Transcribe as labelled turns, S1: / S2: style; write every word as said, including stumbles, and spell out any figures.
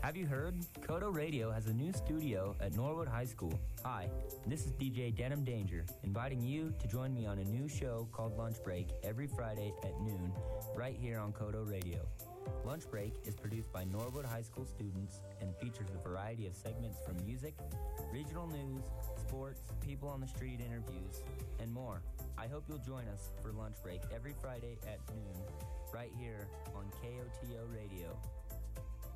S1: Have you heard? Kodo Radio has a new studio at Norwood High School. Hi, this is D J Denim Danger, inviting you to join me on a new show called Lunch Break every Friday at noon, right here on Kodo Radio. Lunch Break is produced by Norwood High School students and features a variety of segments from music, regional news, sports, people on the street interviews, and more. I hope you'll join us for Lunch Break every Friday at noon, right here on K O T O Radio.